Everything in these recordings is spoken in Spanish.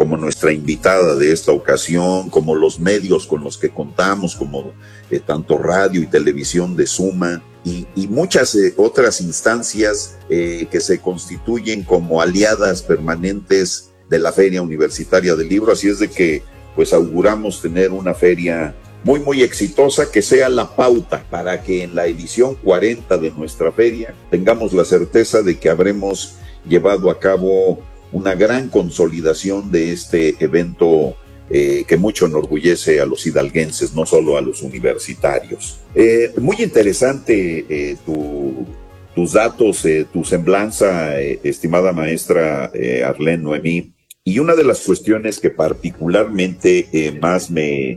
como nuestra invitada de esta ocasión, como los medios con los que contamos, como tanto radio y televisión de Suma, y muchas otras instancias que se constituyen como aliadas permanentes de la Feria Universitaria del Libro. Así es de que pues auguramos tener una feria muy, muy exitosa, que sea la pauta para que en la edición 40 de nuestra feria tengamos la certeza de que habremos llevado a cabo una gran consolidación de este evento que mucho enorgullece a los hidalguenses, no solo a los universitarios. Muy interesante tus datos, tu semblanza, estimada maestra Arlene Noemí. Y una de las cuestiones que particularmente más me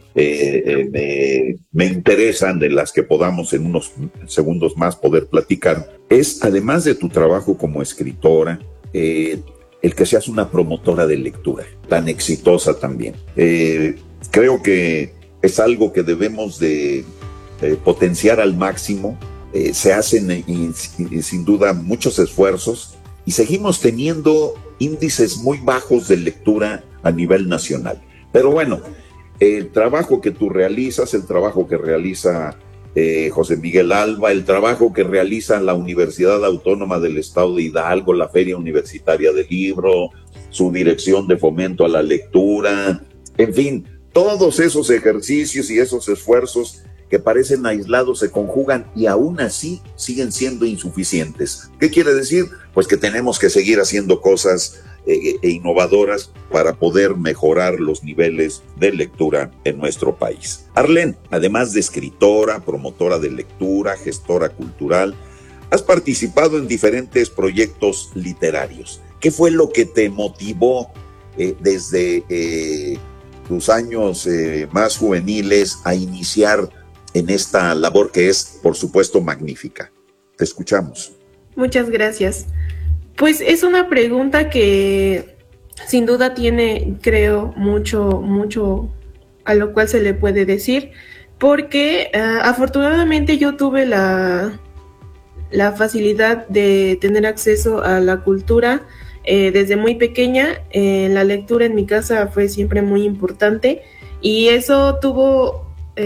interesan, de las que podamos en unos segundos más poder platicar, es, además de tu trabajo como escritora, el que seas una promotora de lectura, tan exitosa también. Creo que es algo que debemos de potenciar al máximo. Se hacen sin duda muchos esfuerzos y seguimos teniendo índices muy bajos de lectura a nivel nacional. Pero bueno, el trabajo que tú realizas, el trabajo que realiza José Miguel Alba, el trabajo que realiza la Universidad Autónoma del Estado de Hidalgo, la Feria Universitaria del Libro, su dirección de fomento a la lectura, en fin, todos esos ejercicios y esos esfuerzos que parecen aislados se conjugan y aún así siguen siendo insuficientes. ¿Qué quiere decir? Pues que tenemos que seguir haciendo cosas innovadoras para poder mejorar los niveles de lectura en nuestro país. Arlene, además de escritora, promotora de lectura, gestora cultural, has participado en diferentes proyectos literarios. ¿Qué fue lo que te motivó desde tus años más juveniles a iniciar en esta labor que es, por supuesto, magnífica? Te escuchamos. Muchas gracias. Pues es una pregunta que sin duda tiene, creo, mucho a lo cual se le puede decir, porque afortunadamente yo tuve la facilidad de tener acceso a la cultura desde muy pequeña. La lectura en mi casa fue siempre muy importante y eso tuvo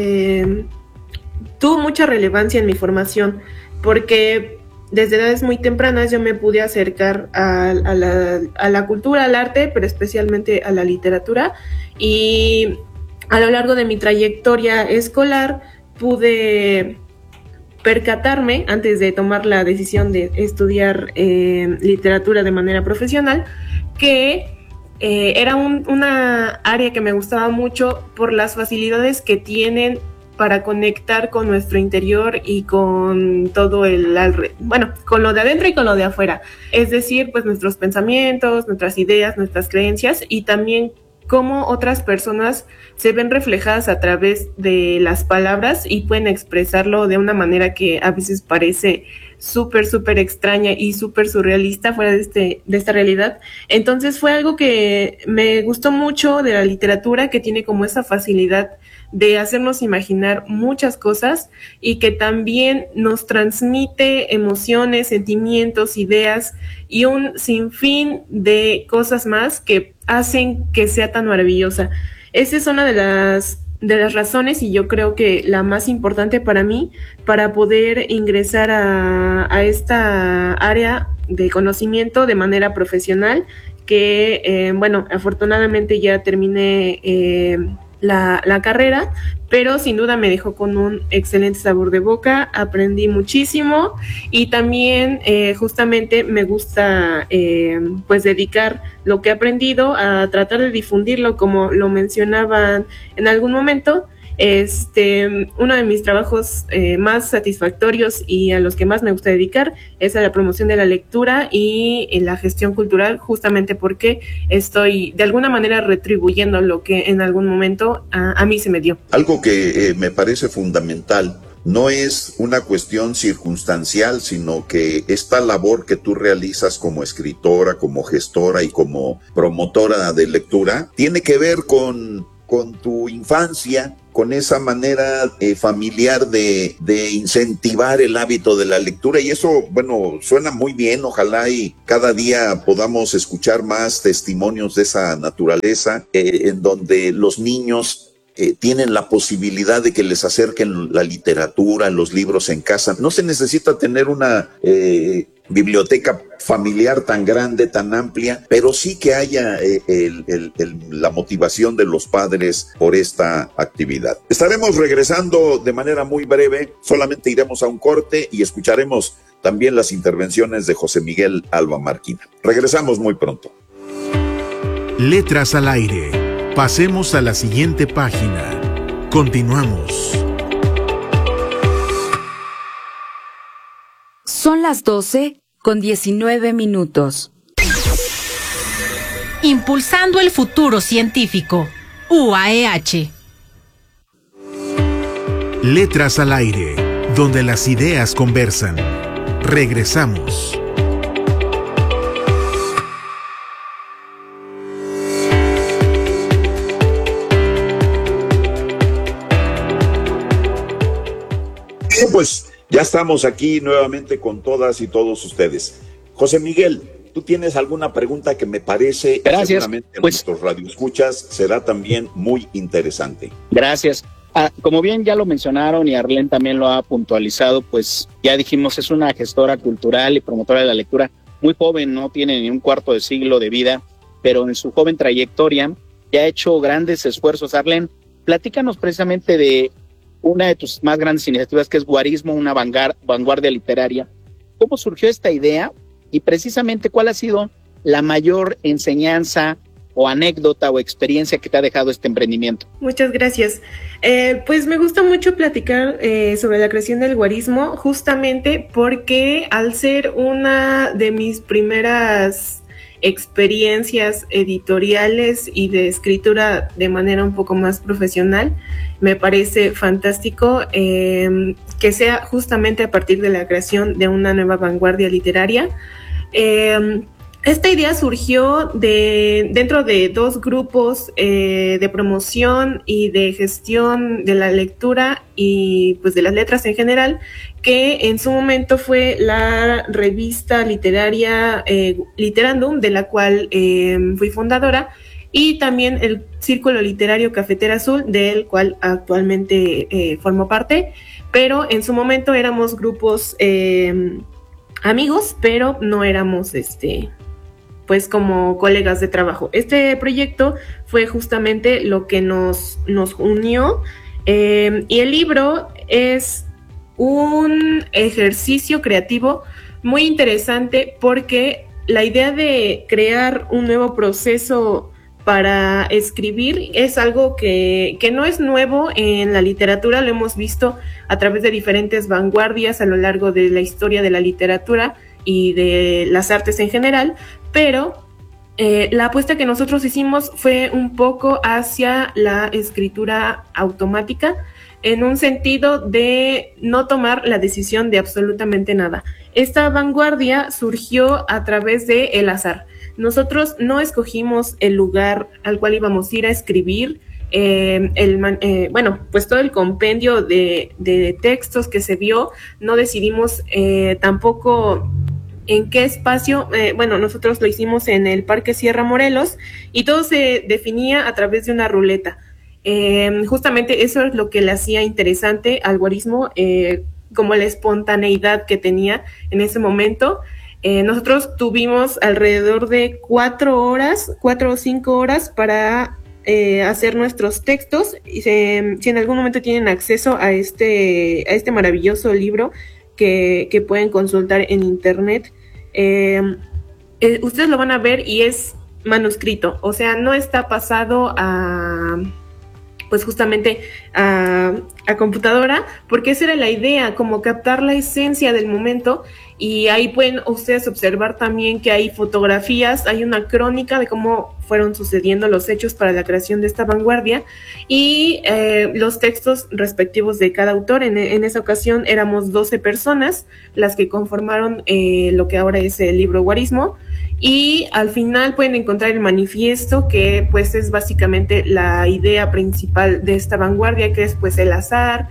mucha relevancia en mi formación, porque desde edades muy tempranas yo me pude acercar a la cultura, al arte, pero especialmente a la literatura, y a lo largo de mi trayectoria escolar pude percatarme, antes de tomar la decisión de estudiar literatura de manera profesional, que era una área que me gustaba mucho por las facilidades que tienen para conectar con nuestro interior y con todo con lo de adentro y con lo de afuera. Es decir, pues nuestros pensamientos, nuestras ideas, nuestras creencias, y también cómo otras personas se ven reflejadas a través de las palabras y pueden expresarlo de una manera que a veces parece súper extraña y súper surrealista fuera de esta realidad. Entonces fue algo que me gustó mucho de la literatura, que tiene como esa facilidad de hacernos imaginar muchas cosas y que también nos transmite emociones, sentimientos, ideas y un sinfín de cosas más que hacen que sea tan maravillosa. Esa es una de las razones, y yo creo que la más importante para mí, para poder ingresar a esta área de conocimiento de manera profesional, que afortunadamente ya terminé la carrera, pero sin duda me dejó con un excelente sabor de boca. Aprendí muchísimo y también justamente me gusta pues dedicar lo que he aprendido a tratar de difundirlo, como lo mencionaban en algún momento. Uno de mis trabajos más satisfactorios y a los que más me gusta dedicar es a la promoción de la lectura y la gestión cultural, justamente porque estoy de alguna manera retribuyendo lo que en algún momento a mí se me dio. Algo que me parece fundamental, no es una cuestión circunstancial, sino que esta labor que tú realizas como escritora, como gestora y como promotora de lectura, tiene que ver con tu infancia, con esa manera familiar de incentivar el hábito de la lectura, y eso, bueno, suena muy bien. Ojalá y cada día podamos escuchar más testimonios de esa naturaleza, en donde los niños tienen la posibilidad de que les acerquen la literatura, los libros en casa. No se necesita tener una biblioteca familiar tan grande, tan amplia, pero sí que haya la motivación de los padres por esta actividad. Estaremos regresando de manera muy breve, solamente iremos a un corte y escucharemos también las intervenciones de José Miguel Alba Marquina. Regresamos muy pronto. Letras al aire. Pasemos a la siguiente página. Continuamos. Son las 12:19. Impulsando el futuro científico. UAEH. Letras al aire, donde las ideas conversan. Regresamos. Pues ya estamos aquí nuevamente con todas y todos ustedes. José Miguel, ¿tú tienes alguna pregunta que me parece seguramente a nuestros radioescuchas será también muy interesante? Gracias. Como bien ya lo mencionaron y Arlene también lo ha puntualizado, pues ya dijimos, es una gestora cultural y promotora de la lectura muy joven, no tiene ni un cuarto de siglo de vida, pero en su joven trayectoria ya ha hecho grandes esfuerzos. Arlene, platícanos precisamente de una de tus más grandes iniciativas, que es Guarismo, una vanguardia literaria. ¿Cómo surgió esta idea? Y precisamente, ¿cuál ha sido la mayor enseñanza o anécdota o experiencia que te ha dejado este emprendimiento? Muchas gracias. Pues me gusta mucho platicar sobre la creación del guarismo, justamente porque al ser una de mis primeras experiencias editoriales y de escritura de manera un poco más profesional, me parece fantástico que sea justamente a partir de la creación de una nueva vanguardia literaria. Esta idea surgió dentro de dos grupos de promoción y de gestión de la lectura y pues de las letras en general, que en su momento fue la revista literaria Literandum, de la cual fui fundadora, y también el Círculo Literario Cafetera Azul, del cual actualmente formo parte, pero en su momento éramos grupos amigos, pero no éramos pues como colegas de trabajo. Este proyecto fue justamente lo que nos unió, y el libro es un ejercicio creativo muy interesante, porque la idea de crear un nuevo proceso para escribir es algo que no es nuevo en la literatura. Lo hemos visto a través de diferentes vanguardias a lo largo de la historia de la literatura y de las artes en general, pero la apuesta que nosotros hicimos fue un poco hacia la escritura automática, en un sentido de no tomar la decisión de absolutamente nada. Esta vanguardia surgió a través de el azar. Nosotros no escogimos el lugar al cual íbamos a ir a escribir. Pues todo el compendio de textos que se vio, no decidimos tampoco en qué espacio. Nosotros lo hicimos en el Parque Sierra Morelos y todo se definía a través de una ruleta. Justamente eso es lo que le hacía interesante al guarismo, como la espontaneidad que tenía en ese momento. Nosotros tuvimos alrededor de 4 o 5 horas para hacer nuestros textos. Y si en algún momento tienen acceso a este maravilloso libro que pueden consultar en internet, ustedes lo van a ver y es manuscrito, o sea, no está pasado pues justamente a computadora, porque esa era la idea, como captar la esencia del momento. Y ahí pueden ustedes observar también que hay fotografías, hay una crónica de cómo fueron sucediendo los hechos para la creación de esta vanguardia, y los textos respectivos de cada autor. En esa ocasión éramos 12 personas las que conformaron lo que ahora es el libro Guarismo, y al final pueden encontrar el manifiesto, que pues es básicamente la idea principal de esta vanguardia, que es pues el azar,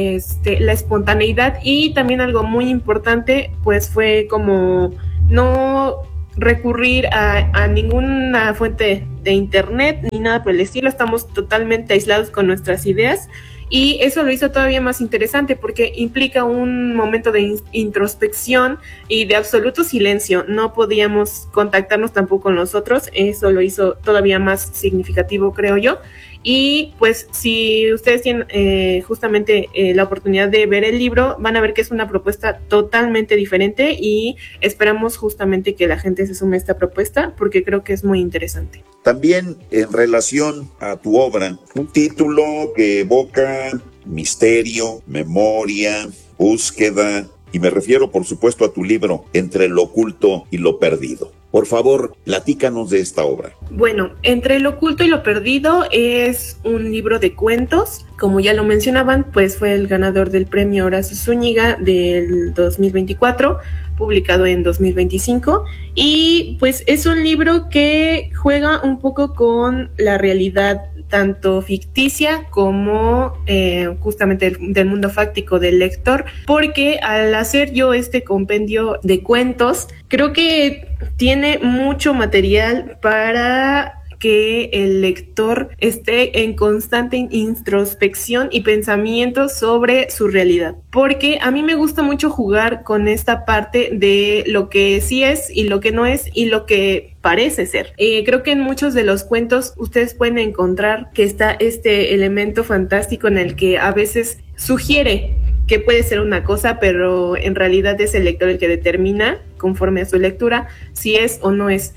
la espontaneidad, y también algo muy importante pues fue como no recurrir a ninguna fuente de internet ni nada por el estilo. Estamos totalmente aislados con nuestras ideas, y eso lo hizo todavía más interesante porque implica un momento de introspección y de absoluto silencio. No podíamos contactarnos tampoco con nosotros, eso lo hizo todavía más significativo, creo yo. Y pues si ustedes tienen justamente la oportunidad de ver el libro, van a ver que es una propuesta totalmente diferente, y esperamos justamente que la gente se sume a esta propuesta porque creo que es muy interesante. También en relación a tu obra, un título que evoca misterio, memoria, búsqueda, y me refiero por supuesto a tu libro Entre lo oculto y lo perdido. Por favor, platícanos de esta obra. Bueno, Entre lo oculto y lo perdido es un libro de cuentos. Como ya lo mencionaban, pues fue el ganador del premio Horacio Zúñiga del 2024, publicado en 2025. Y pues es un libro que juega un poco con la realidad, tanto ficticia como justamente del mundo fáctico del lector, porque al hacer yo este compendio de cuentos, creo que tiene mucho material para que el lector esté en constante introspección y pensamiento sobre su realidad, porque a mí me gusta mucho jugar con esta parte de lo que sí es y lo que no es y lo que parece ser. Creo que en muchos de los cuentos ustedes pueden encontrar que está este elemento fantástico en el que a veces sugiere que puede ser una cosa, pero en realidad es el lector el que determina, conforme a su lectura, si es o no es.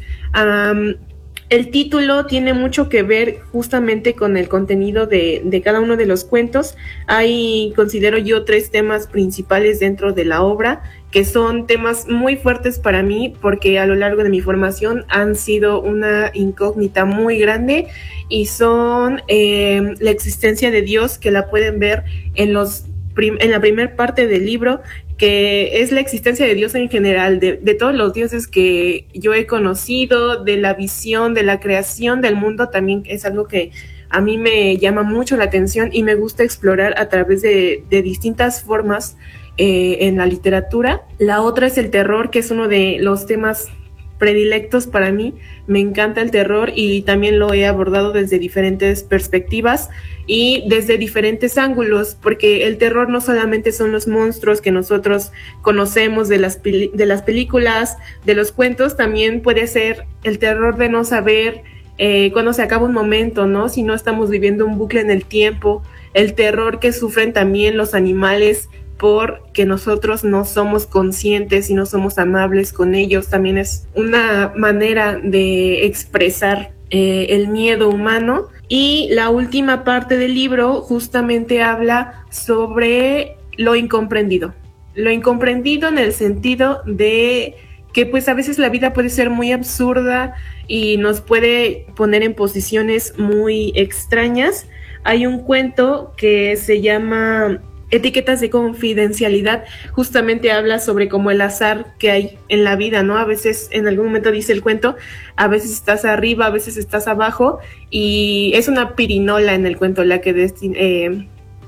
El título tiene mucho que ver justamente con el contenido de cada uno de los cuentos. Hay, considero yo, 3 temas principales dentro de la obra, que son temas muy fuertes para mí, porque a lo largo de mi formación han sido una incógnita muy grande, y son la existencia de Dios, que la pueden ver en la primera parte del libro, que es la existencia de Dios en general, de todos los dioses que yo he conocido, de la visión, de la creación del mundo. También es algo que a mí me llama mucho la atención y me gusta explorar a través de distintas formas en la literatura. La otra es el terror, que es uno de los temas predilectos para mí. Me encanta el terror y también lo he abordado desde diferentes perspectivas y desde diferentes ángulos, porque el terror no solamente son los monstruos que nosotros conocemos de las películas, de los cuentos, también puede ser el terror de no saber cuándo se acaba un momento, ¿no? Si no estamos viviendo un bucle en el tiempo, el terror que sufren también los animales porque nosotros no somos conscientes y no somos amables con ellos. También es una manera de expresar el miedo humano. Y la última parte del libro justamente habla sobre lo incomprendido. Lo incomprendido en el sentido de que pues a veces la vida puede ser muy absurda y nos puede poner en posiciones muy extrañas. Hay un cuento que se llama Etiquetas de confidencialidad, justamente habla sobre como el azar que hay en la vida, ¿no? A veces, en algún momento dice el cuento, a veces estás arriba, a veces estás abajo, y es una pirinola en el cuento la que define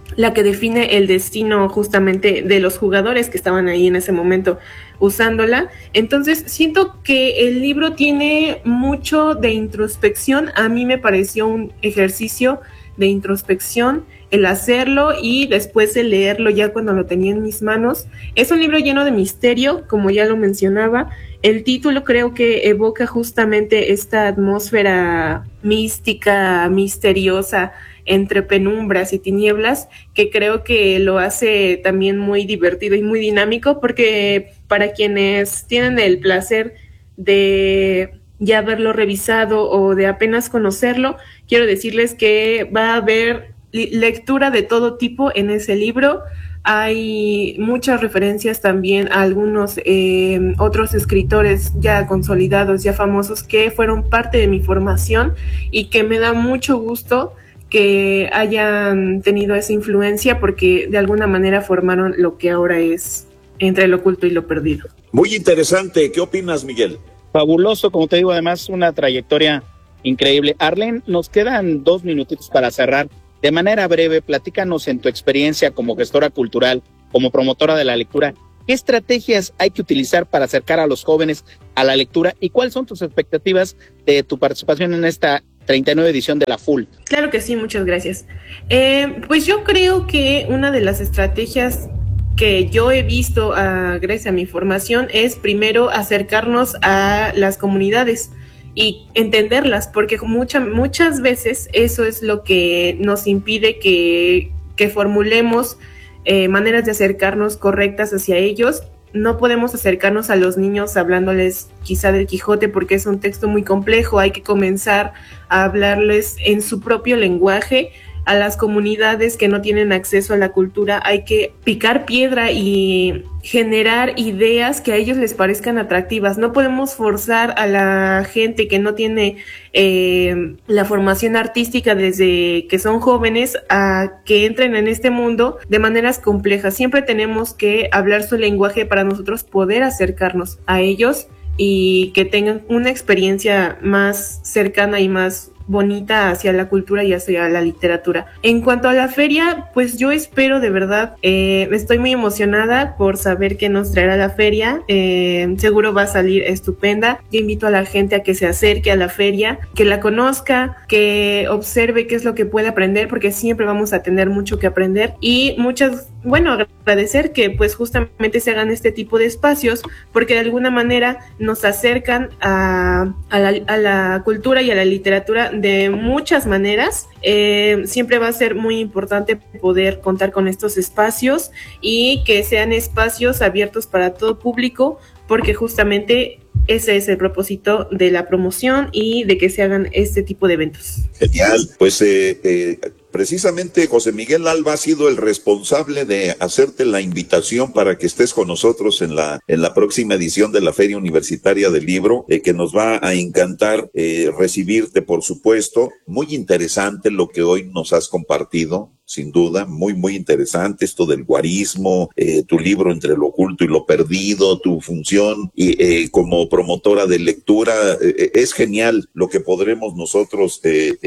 el destino justamente de los jugadores que estaban ahí en ese momento usándola. Entonces siento que el libro tiene mucho de introspección. A mí me pareció un ejercicio de introspección el hacerlo y después el leerlo ya cuando lo tenía en mis manos. Es un libro lleno de misterio, como ya lo mencionaba. El título creo que evoca justamente esta atmósfera mística, misteriosa, entre penumbras y tinieblas, que creo que lo hace también muy divertido y muy dinámico, porque para quienes tienen el placer de ya haberlo revisado o de apenas conocerlo, quiero decirles que va a haber lectura de todo tipo en ese libro. Hay muchas referencias también a algunos otros escritores ya consolidados, ya famosos, que fueron parte de mi formación y que me da mucho gusto que hayan tenido esa influencia, porque de alguna manera formaron lo que ahora es Entre lo oculto y lo perdido. Muy interesante. ¿Qué opinas, Miguel? Fabuloso, como te digo, además una trayectoria increíble. Arlene, nos quedan 2 minutitos para cerrar. De manera breve, platícanos en tu experiencia como gestora cultural, como promotora de la lectura, ¿qué estrategias hay que utilizar para acercar a los jóvenes a la lectura y cuáles son tus expectativas de tu participación en esta 39 edición de la FUL? Claro que sí, muchas gracias. Pues yo creo que una de las estrategias que yo he visto gracias a mi formación es primero acercarnos a las comunidades y entenderlas, porque muchas veces eso es lo que nos impide que formulemos maneras de acercarnos correctas hacia ellos. No podemos acercarnos a los niños hablándoles quizá del Quijote porque es un texto muy complejo, hay que comenzar a hablarles en su propio lenguaje. A las comunidades que no tienen acceso a la cultura hay que picar piedra y generar ideas que a ellos les parezcan atractivas. No podemos forzar a la gente que no tiene la formación artística desde que son jóvenes a que entren en este mundo de maneras complejas. Siempre tenemos que hablar su lenguaje para nosotros poder acercarnos a ellos y que tengan una experiencia más cercana y más bonita hacia la cultura y hacia la literatura. En cuanto a la feria, pues yo espero de verdad, estoy muy emocionada por saber qué nos traerá la feria, seguro va a salir estupenda. Yo invito a la gente a que se acerque a la feria, que la conozca, que observe qué es lo que puede aprender, porque siempre vamos a tener mucho que aprender y agradecer que pues justamente se hagan este tipo de espacios, porque de alguna manera nos acercan a la cultura y a la literatura de muchas maneras. Siempre va a ser muy importante poder contar con estos espacios y que sean espacios abiertos para todo público, porque justamente ese es el propósito de la promoción y de que se hagan este tipo de eventos. Genial, pues precisamente José Miguel Alba ha sido el responsable de hacerte la invitación para que estés con nosotros en la próxima edición de la Feria Universitaria del Libro, que nos va a encantar recibirte, por supuesto. Muy interesante lo que hoy nos has compartido, sin duda, muy, muy interesante esto del guarismo, tu libro Entre lo oculto y lo perdido, tu función y como promotora de lectura. Es genial lo que podremos nosotros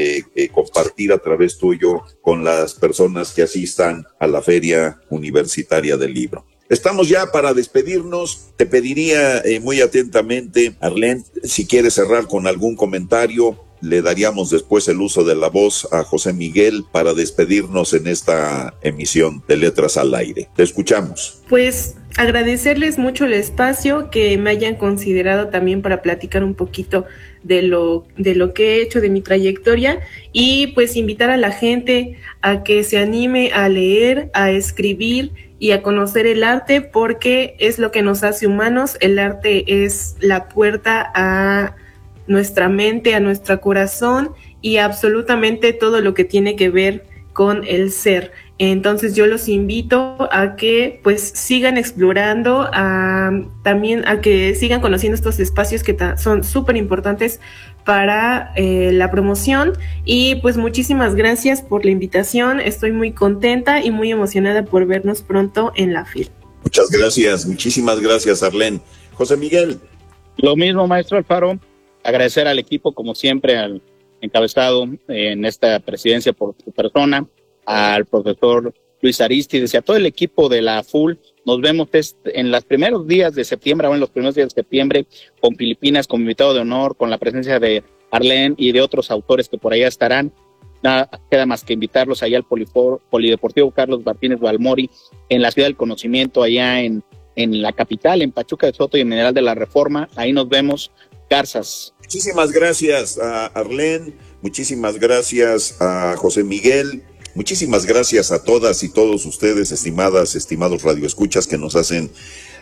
compartir a través tuyo con las personas que asistan a la Feria Universitaria del Libro. Estamos ya para despedirnos. Te pediría muy atentamente, Arlene, si quieres cerrar con algún comentario. Le daríamos después el uso de la voz a José Miguel para despedirnos en esta emisión de Letras al Aire. Te escuchamos. Pues agradecerles mucho el espacio, que me hayan considerado también para platicar un poquito de lo que he hecho, de mi trayectoria, y pues invitar a la gente a que se anime a leer, a escribir y a conocer el arte, porque es lo que nos hace humanos. El arte es la puerta a nuestra mente, a nuestro corazón y absolutamente todo lo que tiene que ver con el ser. Entonces yo los invito a que pues sigan explorando, también a que sigan conociendo estos espacios que son súper importantes para la promoción. Y pues muchísimas gracias por la invitación. Estoy muy contenta y muy emocionada por vernos pronto en la FIL. Muchas gracias, muchísimas gracias, Arlene. José Miguel. Lo mismo, maestro Alfaro. Agradecer al equipo, como siempre, al encabezado en esta presidencia por su persona, al profesor Luis Aristides y a todo el equipo de la FUL. Nos vemos en los primeros días de septiembre, o en los primeros días de septiembre, con Filipinas como invitado de honor, con la presencia de Arlene y de otros autores que por allá estarán. Nada queda más que invitarlos allá al Polideportivo Carlos Martínez Balmori, en la Ciudad del Conocimiento, allá en la capital, en Pachuca de Soto y en Mineral de la Reforma. Ahí nos vemos. Garzas. Muchísimas gracias a Arlene, muchísimas gracias a José Miguel, muchísimas gracias a todas y todos ustedes, estimados radioescuchas, que nos hacen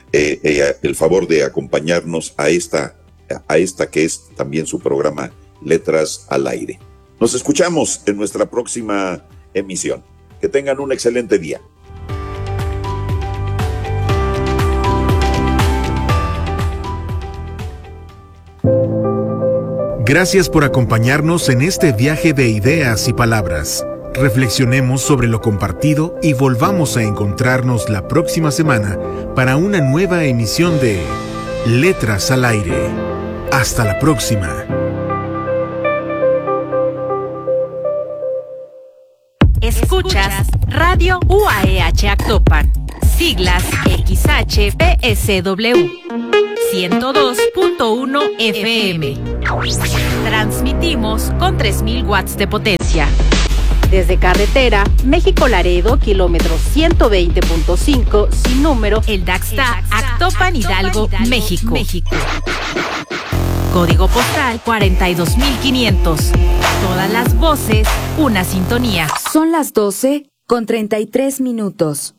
el favor de acompañarnos a esta que es también su programa Letras al Aire. Nos escuchamos en nuestra próxima emisión. Que tengan un excelente día. Gracias por acompañarnos en este viaje de ideas y palabras. Reflexionemos sobre lo compartido y volvamos a encontrarnos la próxima semana para una nueva emisión de Letras al Aire. Hasta la próxima. Escuchas Radio UAEH Actopan, siglas XHPSW, 102.1 FM. Transmitimos con 3,000 watts de potencia. Desde carretera, México-Laredo, kilómetro 120.5, sin número, el Daxta, Actopan, Hidalgo, México. Código postal 42,500. Todas las voces, una sintonía. Son las 12:33.